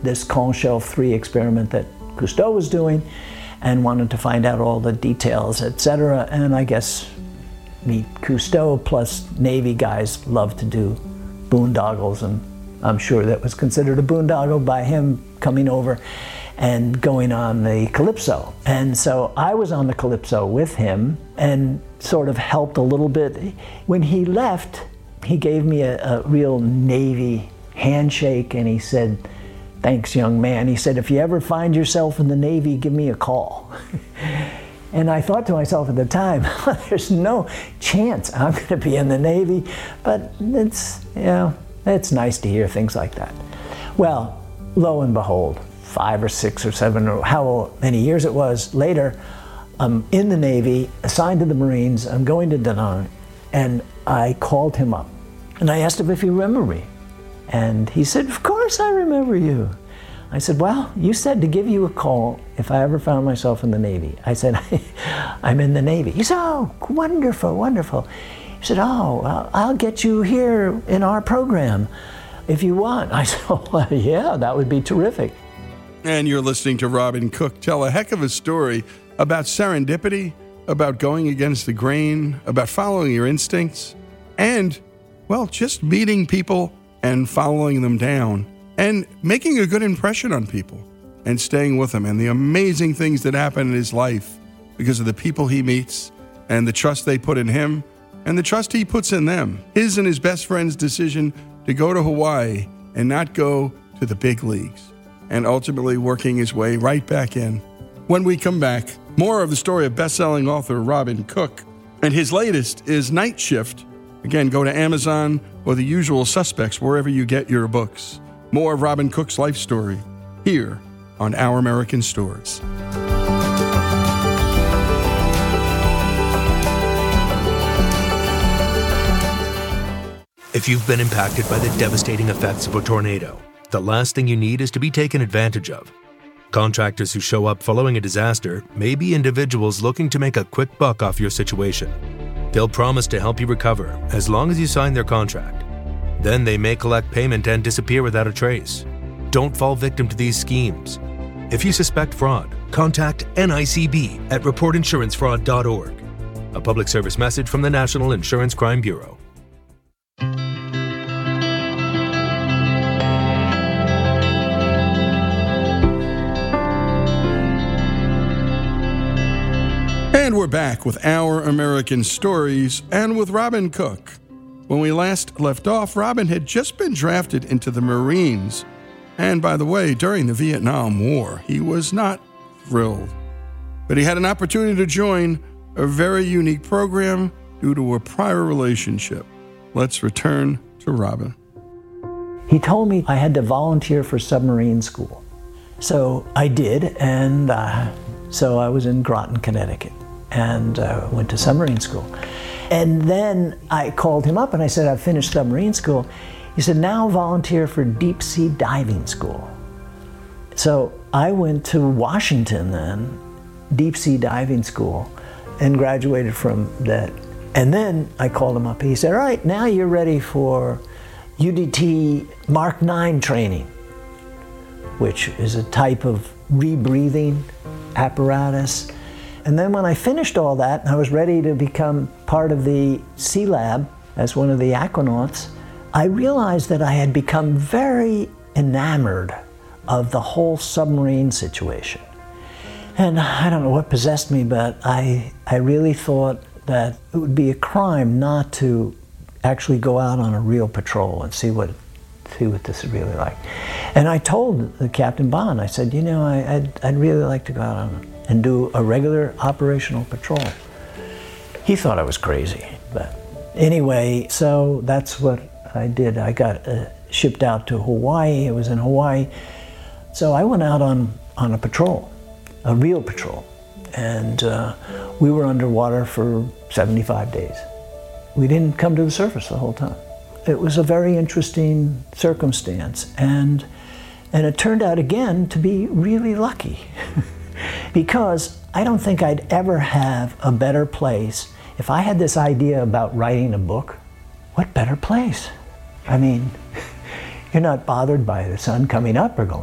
this Conchel 3 experiment that Cousteau was doing and wanted to find out all the details, etc. And I guess Cousteau plus Navy guys love to do boondoggles, and I'm sure that was considered a boondoggle by him coming over and going on the Calypso. And so I was on the Calypso with him and sort of helped a little bit. When he left, he gave me a real Navy handshake, and he said, "Thanks, young man." He said, "If you ever find yourself in the Navy, give me a call." And I thought to myself at the time, there's no chance I'm going to be in the Navy, but it's nice to hear things like that. Well, lo and behold, 5 or 6 or 7 or how many years it was later, I'm in the Navy, assigned to the Marines. I'm going to Da Nang, and I called him up and I asked him if he remembered me, and he said, "Of course I remember you." I said, "Well, you said to give you a call if I ever found myself in the Navy." I said, "I'm in the Navy." He said, "Oh, wonderful, wonderful." He said, "Oh, I'll get you here in our program if you want." I said, "Oh, yeah, that would be terrific." And you're listening to Robin Cook tell a heck of a story about serendipity, about going against the grain, about following your instincts, and, well, just meeting people and following them down and making a good impression on people and staying with them, and the amazing things that happen in his life because of the people he meets and the trust they put in him and the trust he puts in them. His and his best friend's decision to go to Hawaii and not go to the big leagues, and ultimately working his way right back in. When we come back, more of the story of best-selling author Robin Cook, and his latest is Night Shift. Again, go to Amazon or the usual suspects wherever you get your books. More of Robin Cook's life story here on Our American Stories. If you've been impacted by the devastating effects of a tornado, the last thing you need is to be taken advantage of. Contractors who show up following a disaster may be individuals looking to make a quick buck off your situation. They'll promise to help you recover as long as you sign their contract. Then they may collect payment and disappear without a trace. Don't fall victim to these schemes. If you suspect fraud, contact NICB at reportinsurancefraud.org. A public service message from the National Insurance Crime Bureau. And we're back with Our American Stories and with Robin Cook. When we last left off, Robin had just been drafted into the Marines. And by the way, during the Vietnam War, he was not thrilled. But he had an opportunity to join a very unique program due to a prior relationship. Let's return to Robin. He told me I had to volunteer for submarine school. So I did, and so I was in Groton, Connecticut, and went to submarine school. And then I called him up and I said, "I've finished submarine school." He said, "Now volunteer for deep sea diving school." So I went to Washington then, deep sea diving school, and graduated from that. And then I called him up. He said, "All right, now you're ready for UDT Mark 9 training," which is a type of rebreathing apparatus. And then when I finished all that, and I was ready to become part of the Sea Lab as one of the aquanauts, I realized that I had become very enamored of the whole submarine situation. And I don't know what possessed me, but I really thought that it would be a crime not to actually go out on a real patrol and see what this is really like. And I told the Captain Bond, I said, I'd really like to go out and do a regular operational patrol. He thought I was crazy, but anyway, so that's what I did. I got shipped out to Hawaii. I was in Hawaii. So I went out on a patrol, a real patrol, and we were underwater for 75 days. We didn't come to the surface the whole time. It was a very interesting circumstance, and it turned out again to be really lucky because I don't think I'd ever have a better place. If I had this idea about writing a book, what better place? I mean, you're not bothered by the sun coming up or going